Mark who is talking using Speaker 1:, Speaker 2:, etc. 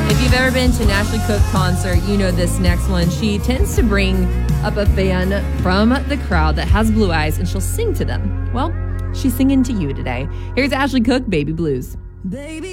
Speaker 1: If you've ever been to an Ashley Cooke concert, you know this next one. She tends to bring up a fan from the crowd that has blue eyes, and she'll sing to them. Well, she's singing to you today. Here's Ashley Cooke, Baby Blues. Baby.